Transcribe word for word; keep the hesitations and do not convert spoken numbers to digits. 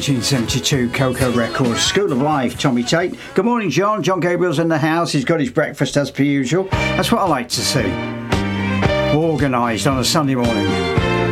nineteen seventy-two Coco Records, School of Life, Tommy Tate. Good morning, John. John Gabriel's in the house. He's got his breakfast as per usual. That's what I like to see. Organised on a Sunday morning.